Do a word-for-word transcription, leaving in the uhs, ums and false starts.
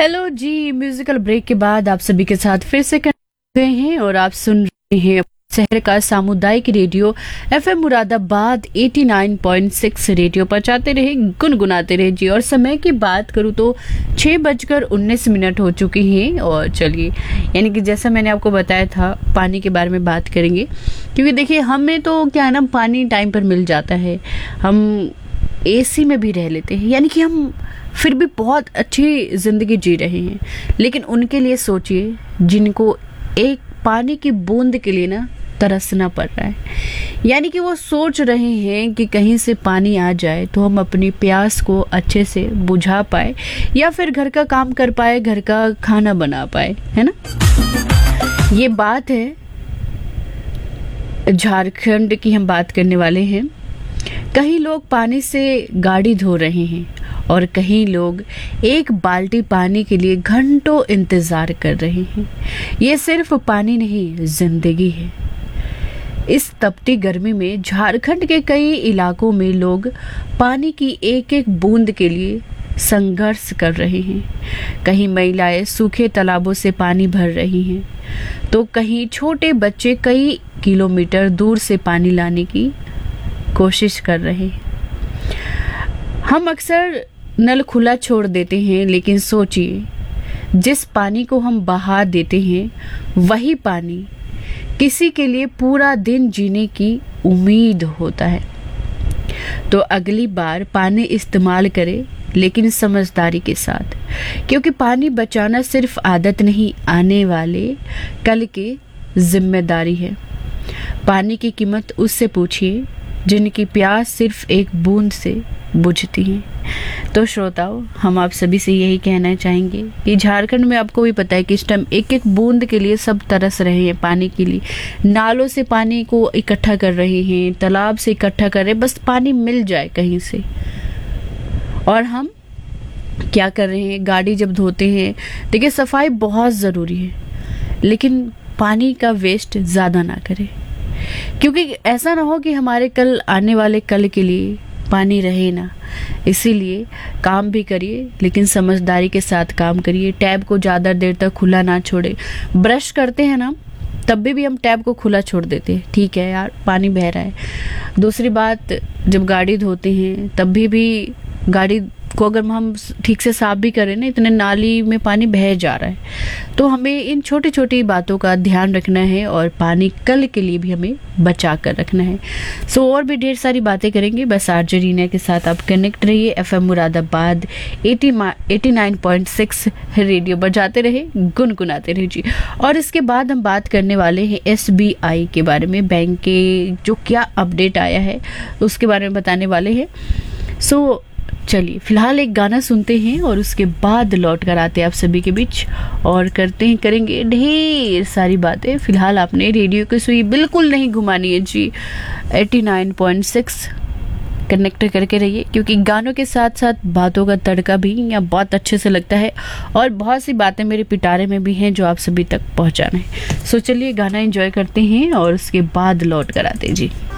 Hello जी, musical break के बाद आप सभी के साथ फिर से कनेक्ट हुए हैं और आप सुन रहे हैं शहर का सामुदायिक रेडियो एफएम मुरादाबाद नवासी पॉइंट छह रेडियो पर चाहते रहे गुनगुनाते रहे जी। और समय की बात करूँ तो छः बजकर उन्नीस मिनट हो चुकी हैं। और चलिए, यानी कि जैसा मैंने आपको बताया था पानी के बारे में बात करेंगे, क्योंकि देखिए हमें तो क्या है ना, पानी टाइम पर मिल जाता है, हम एसी में भी रह लेते हैं, यानी कि हम फिर भी बहुत अच्छी ज़िंदगी जी रहे हैं। लेकिन उनके लिए सोचिए जिनको एक पानी की बूंद के लिए ना तरसना पड़ रहा है, यानी कि वो सोच रहे हैं कि कहीं से पानी आ जाए तो हम अपनी प्यास को अच्छे से बुझा पाए या फिर घर का काम कर पाए, घर का खाना बना पाए, है ना। ये बात है झारखंड की, हम बात करने वाले हैं। कहीं लोग पानी से गाड़ी धो रहे हैं और कहीं लोग एक बाल्टी पानी के लिए घंटों इंतजार कर रहे हैं। ये सिर्फ पानी नहीं, जिंदगी है। इस तपती गर्मी में झारखंड के कई इलाकों में लोग पानी की एक एक बूंद के लिए संघर्ष कर रहे हैं। कहीं महिलाएं सूखे तालाबों से पानी भर रही हैं, तो कहीं छोटे बच्चे कई किलोमीटर दूर से पानी लाने की कोशिश कर रहे हैं। हम अक्सर नल खुला छोड़ देते हैं, लेकिन सोचिए जिस पानी को हम बहा देते हैं वही पानी किसी के लिए पूरा दिन जीने की उम्मीद होता है। तो अगली बार पानी इस्तेमाल करें, लेकिन समझदारी के साथ, क्योंकि पानी बचाना सिर्फ आदत नहीं, आने वाले कल की जिम्मेदारी है। पानी की कीमत उससे पूछिए जिनकी प्यास सिर्फ एक बूंद से बुझती है। तो श्रोताओं, हम आप सभी से यही कहना चाहेंगे कि झारखंड में आपको भी पता है कि इस टाइम एक एक बूंद के लिए सब तरस रहे हैं, पानी के लिए। नालों से पानी को इकट्ठा कर रहे हैं, तालाब से इकट्ठा कर रहे हैं, बस पानी मिल जाए कहीं से। और हम क्या कर रहे हैं, गाड़ी जब धोते हैं, देखिए सफाई बहुत ज़रूरी है, लेकिन पानी का वेस्ट ज़्यादा ना करें, क्योंकि ऐसा ना हो कि हमारे कल आने वाले कल के लिए पानी रहे ना। इसीलिए काम भी करिए, लेकिन समझदारी के साथ काम करिए। टैब को ज़्यादा देर तक खुला ना छोड़े। ब्रश करते हैं ना, तब भी, भी हम टैब को खुला छोड़ देते हैं, ठीक है यार पानी बह रहा है। दूसरी बात, जब गाड़ी धोते हैं तब भी भी गाड़ी को अगर हम ठीक से साफ भी करें ना, इतने नाली में पानी बह जा रहा है। तो हमें इन छोटी छोटी बातों का ध्यान रखना है और पानी कल के लिए भी हमें बचा कर रखना है। सो और भी ढेर सारी बातें करेंगे, बस आरजे रीना के साथ आप कनेक्ट रहिए। एफएम मुरादाबाद नवासी पॉइंट छह रेडियो बजाते रहे गुनगुनाते रहे जी। और इसके बाद हम बात करने वाले हैं एसबीआई के बारे में। बैंक के जो क्या अपडेट आया है उसके बारे में बताने वाले हैं। सो चलिए फिलहाल एक गाना सुनते हैं और उसके बाद लौट कर आते हैं आप सभी के बीच और करते हैं करेंगे ढेर सारी बातें। फिलहाल आपने रेडियो की सुई बिल्कुल नहीं घुमानी है जी, नवासी पॉइंट छह कनेक्ट करके रहिए, क्योंकि गानों के साथ साथ बातों का तड़का भी यहाँ बहुत अच्छे से लगता है और बहुत सी बातें मेरे पिटारे में भी हैं जो आप सभी तक पहुँचाना है। सो चलिए गाना एंजॉय करते हैं और उसके बाद लौट कर आते हैं जी।